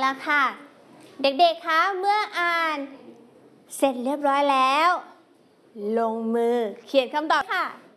ละค่ะเด็กๆคะเมื่ออ่านเสร็จเรียบร้อยแล้วลงมือเขียนคำตอบค่ะ